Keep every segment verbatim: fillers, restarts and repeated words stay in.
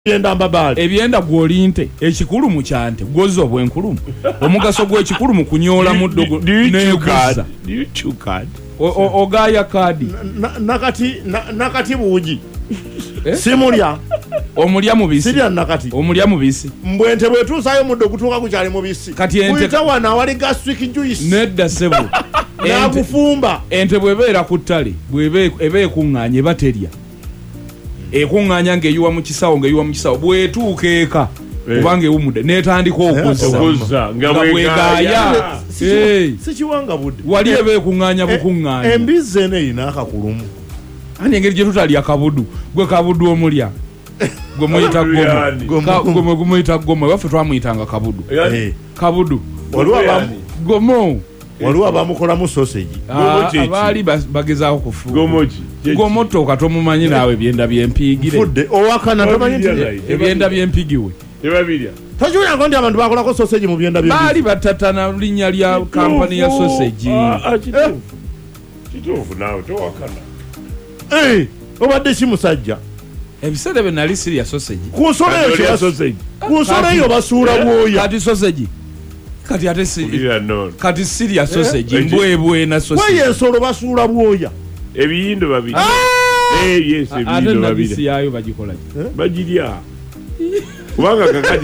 Ebyenda mbabali ebyenda gwolinte ekikulu mu kyante gwozo bwenkulumu omugaso gw'ekikulu mu kunyola muddo neguza ogaya kadi nakati nakati buugi simulya omulya mubisi sirya nakati omulya mubisi mbwente bwetuusayo muddo gutuuka kukyali mubisi kati ente kuyita wana awali gastric juice nedda sebo nakufumba ente bwebeera ku ttale bwebe eba ekuŋŋaanya eba terya ekuŋŋaanya ng'eyiwa mu kisawo ng'eyiwa mu kisawo bwetuuka eka kubanga ewumudde n'etandika okuzza nga bwegaaya sikiwanga budde wali eba ekuŋŋaanya bukuŋŋaanya embizzi eno erina akakulumu ani engeri gye tutalya kabudu gwe kabudu omulya gwe muyita goma gwe muyita goma waffe twamuyitanga kabudu kabudu gomo waliwo abamukolamu sausage abaali bagezaako kufuuka gomoto katomumanyi naawe ebyenda byempigire fudde owakana tomanyi ebyenda byempigiwe takiwulirako nti abantu bakolako sausage mu byenda baali batatana linnya lya kampani ya sausage kituufu naawe towakana obadde ki musajja ebiseera bye nali sirya sausage ku nsolo eyo basuula bwoya kati sausage kati ate kati sirya sausage mbwebwe na sausage weyo ensolo basuula bwoya ebiyindo babiri yes ebiyindo babiri yayo bagikola bagirya kubanga kakati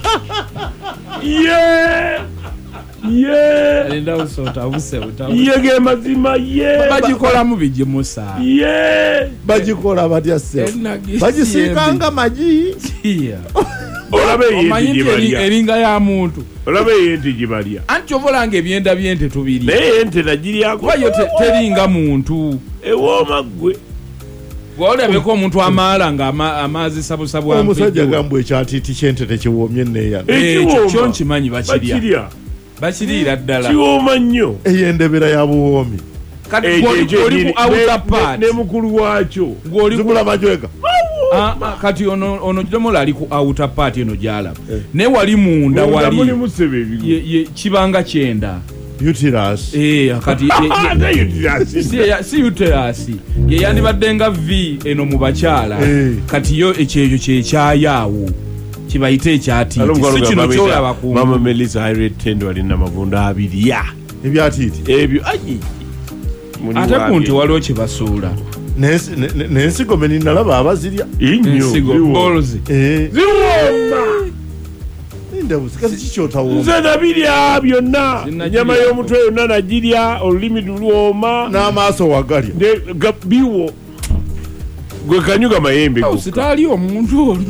ye ye alenda usota ubuse uta ye ge mazima ye bagikola mu bijimusa ye bagikola batya se bagisikanga maji olabe yenti jibalia eringa ya muntu olabe yenti jibalia anti ovolanga ebyenda byente tubiri naye yente nagiria ko bayo teringa muntu ewoma gwe gwole abeko omuntu amaala nga amazi sabusabu ampi omusajja gambwe ekyatiti kyente tekiwomye neya ekyo nkimanyi bakirya bakirira ddala kiwoma nnyo eyendebera ya buwoomi kati gwoli ku outer part ne mukulu wakyo gwoli kula majwega kati ono ono domola ali ku outer part eno gyalaba ne wali munda wali ye kibanga kyenda uterus eh kati si uterus ye yandibadde nga v eno mu bakyala kati yo ekyejo kyekyayawo kibayite ekyati si kino kyolaba ku mama Melissa Irate Tendo ali na mavunda abiri ya ebyatiti ebyo ayi ate kunti waliwo kibasuula n'ensigo meni nalaba abazirya ensigo bolozi ziwoma ndabuzi kasi kikyotawo nze nabirya byonna ennyama y'omutwe yonna nagirya olulimi lwoma n'amaaso wagalya biwo gwe kanyuga mayembe sitaali omuntu ono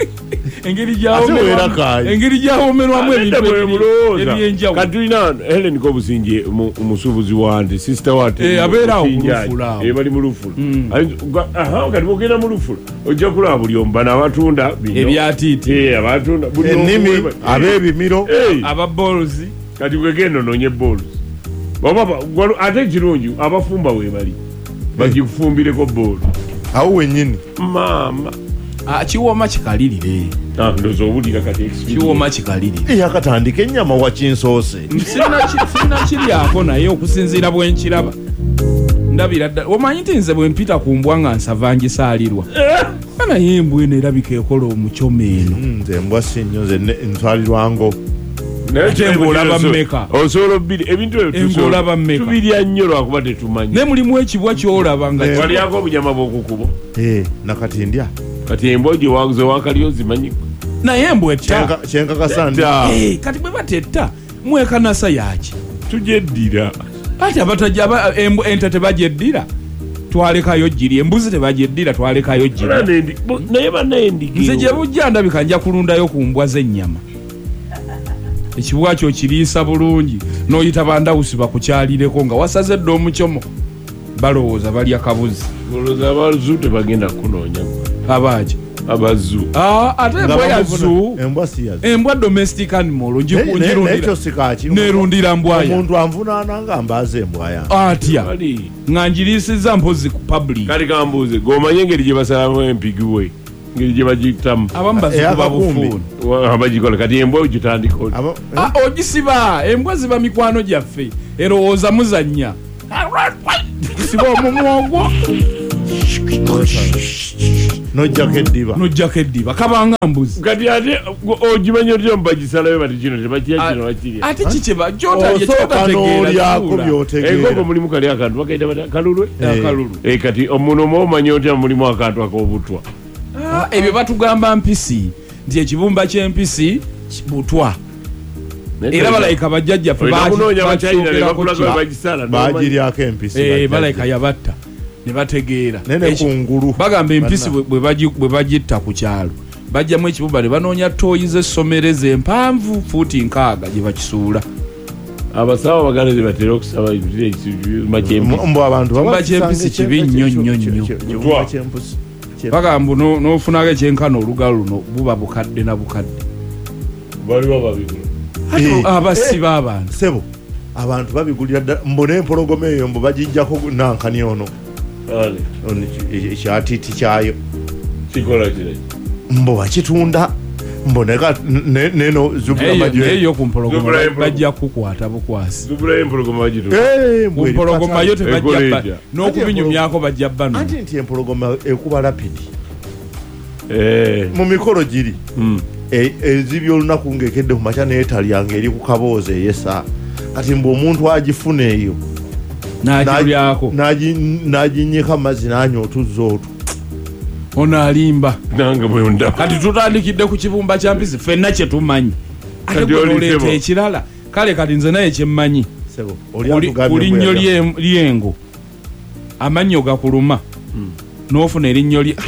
engeri gyawomerwamu ebyenjawulo kati tulina Helen Kobusinje omusuubuzi wante sister wante abeerawo mulufula bali mu lufula kati bwogenda mu lufula ojja kulaba buli omu bano abatunda ebyatiiti abatunda ennimi ab'ebimiro ababolozi kati gwegenda ononye bolozi ate ekirungi abafumba we bali bagikufumbireko bolo awo wennyini maama kiwoma kikalirire ndoza obulira kati kiwoma kikalirire yakatandika ennyama wakinsoose sirina kiryako naye okusinziira bwenkiraba ndabira ddala omanyi nti nze bwe mpita ku mbwa nga nsava ngisaalirwa naye embwa eno erabika ekola omukyoma eno nze embwa si nnyo nze ntwalirwango ng'olaba mmeka osobola obbiri ebintu ng'olaba mmeka tubirya nnyo lwakuba tetumanyi ne mulimu ekibwa kyolaba nga walyako obunyama bw'okukubo nakati ndya kati embwa gye waguze wakali ozimanyi naye embwa etta kyenkakasa ndi kati bwe batetta mwekanasa yaki tugyeddira ati abatajja ente tebagyeddira twalekayo giri embuzi tebagyeddira twalekayo giri naye banaye ndigiro nze gye bujja ndabika nja kulundayo ku mbwa z'ennyama ekibwa kyo kiriisa bulungi n'oyita bandawusi bakukyalireko nga wasazedde omukyomo balowooza balya kabuzi olowooza abazu tebagenda kunoonya abaaki abazu ate embwa yazu embwa domestic animal nerundira mbwaya omuntu anvunaana nga mbaaza embwa yange atya nga njiriisizza mpozi ku public kali kambuuze g'omanye engeri gye basalamu empigi we ngeri gye bagitamu abamu bazikuba bufuuni abagikola kati embwa ogitandika ogisiba embwa ziba mikwano gyaffe erowooza muzannya siba omumwogwo nojjako eddiba nojjako eddiba kabanga mbuzi kati ate ogimanyi otyo mubagisalayo bati kino tebakirya kino bakirya ate kikyeba gyotalye kyotategeerako byotegeera enkoko mulimu kali akantu bakaita bata kalulwe akalulu kati omuno mwomanyi otya mulimu akantu ak'obutwa ebyo batugamba mpisi nti ekibumba ky'empisi butwa era balayika bajjajjaffe bagiryako empisi balayika yabatta ne bategeera nene kungulu bagamba empisi bwe bagitta ku kyalo bajjamu ekibumba ne banoonya ttooyi z'essomereza empanvu fuuti nkaaga gye bakisuula abasawo baganda ze batera okusaba mbu abantu kibumba ky'empisi kibi nnyo nnyo nnyo bagamba n'ofunako ekyenkana olugalo luno buba bukadde na bukadde baliwo babigula abasi b'abantu sebo abantu babigulira ddala mbona empologoma eyo mbu bagijjako nankani ono ekyatiiti kyayo kikola kire mbu bakitunda mboneka neno zubunayo ku mpologoma bajja kukwata bukwasi empologoma yo tebajja n'okubinyumyako bajja bano anti nti empologoma ekuba rapidi mu mikolo giri ezibya olunaku ng'ekedde ku makya neetalyanga eri ku kaboozi eyesa kati mbu omuntu agifuna eyo nagiryako naginyika amazzi nanywa otuzza otwo ono alimba nange bwenda kati tutandikidde ku kibumba kya mpisi ffenna kye tumanyi ate gweoleeta ekirala kale kati nze naye kyemmanyi ku linnyo lyengo amannyo gakuluma n'ofuna erinnyo lye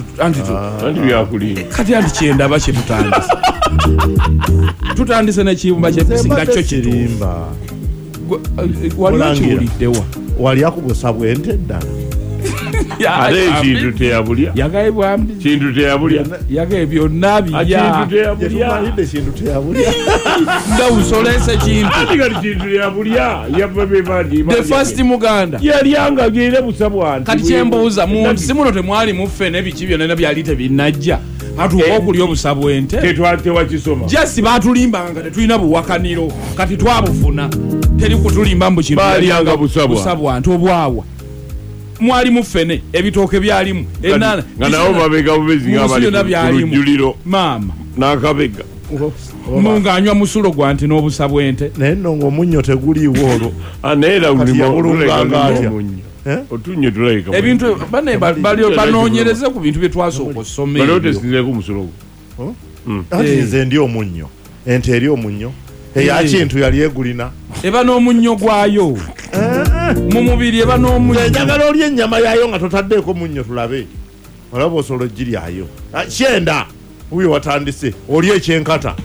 kati anti kyendaba kye tutandise tutandise nekibumba kyempisi nga kyo kirimba waliwo kiwuliddewa wali akubusa bwente ddala ate ekintu teyabulya yagaibwa kintu teyabulya yagaye byonna byamalidde kintu teyabulya ndawusolese kintu ati kati kintu teyabulya the first muganda yalyanga gere busa bwanti kati kyembuuza mu nsi muno temwali muffe n'ebiki byonna byali tebinajja atuuka okulya obusa bwente tewakisoma jasi baatulimbanga nga tetulina buwakaniro kati twabufuna teri kutulimba mbu kintu balyanga busa bwanti obwawa mwali mufene ebitooke byalimu enana nga nawo babega bubezi ng'abali ku lujjuliro maama n'akabega munganywa musulo gwa nti n'obusa bwente naye nno ng'omunnyo teguliiwo olwo aneera yabulunganga atya otunnyo tulabika ebintu banoonyereze ku bintu bye twasooka osoma ebyo tesizeeko musulo gwo ati nze ndi omunnyo ente eri omunnyo eyakintu yali egulina eba n'omunnyo gwayo mu mubiri eba n'omunnyo enjagala olya ennyama yayo nga totaddeeko munnyo tulabe olaba osobola ogiryayo kyenda wuyo watandise olya ekyenkata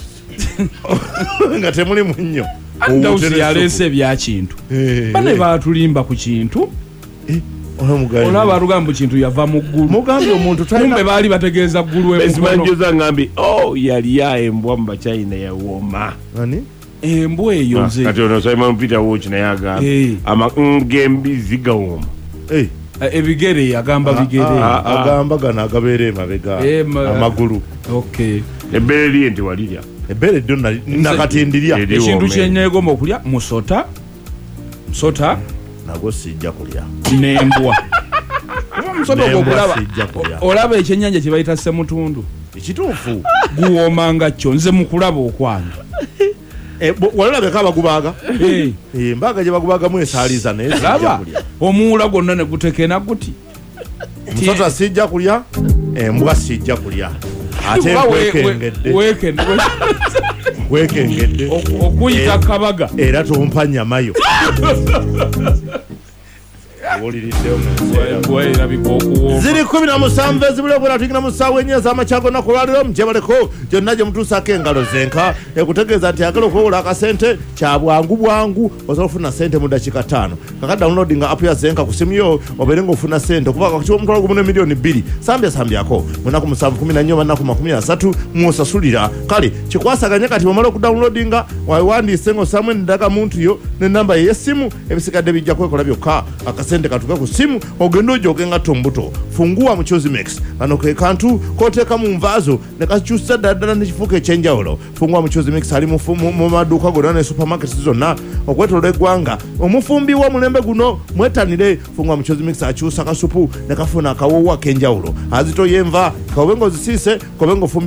nga temuli munnyo andawusi yaleese ebyakintu bane baatulimba ku kintu olaba atugamba kintu yava mu ggulu mugambye omuntu kumbe baali bategeeza ggulu esimanjuza ngambi o yalya embwa mu bacyina yawooma embwa eyo nze kati ono Simon Peter Watch naye agamba ngembizi gawooma ebigere agamba bigere agamba gano agabeera emabega amagulu ebbere lye nti walirya ebbere ddyo nakati ndirya ekintu kyenyeegomba okulya musota musota nagwo sijja kulya n'embwa musota ogwokulaba olaba ekyennyanja kye bayita semutundu ekituufu guwooma nga kyo nze mu kulaba okwange walabeka abagubaaga embaaga gye bagubaagamu esaaliza naye sijja kulya omuwula gwonna ne gutekena guti musota sijja kulya embwa sijja kulya ate wekengedde wekengedde okuyita kabaga era tompa nyamayo ziri kumi na musanvu ezibulekera tuyingira mu ssaawa ennya ez'amakyago naku lwaliro mujebaleko gyonna gye mutuusako engalo zenka ekutegeeza nti agala okwewola akasente kya bwangu bwangu osobola ofuna sente mu dakiika ttaano kaka downloadinga app ya zenka ku simu yo obeere ng'ofuna sente okuva ku kiwa omutwalo gumu ne miliyoni bbiri sambya sambyako munaku musanvu kumi na nnya banaku makumi asatu mw'osasulira kale kikwasaganye kati bw'omala okudownloadinga wawandiise ng'osaamu endagamuntu yo n'ennamba ye y'essimu ebisigadde bijja kwekola byokka akasente akasente katuke ku simu ogenda ojoge nga tombuto fungua muchozi mix kano ke kantu koteeka mu nvaazo ne kakyusa ddala n'ekifuuka ekyenjawulo fungua muchozi mix ali mu mu maduuka gonna ne supermarkets zonna okwetooloola eggwanga omufumbi w'omulembe guno mwetanire fungua muchozi mix akyusa kasupu ne kafuna akawoowo ak'enjawulo azito yenva kobe ng'ozisiise kobe ng'ofumbi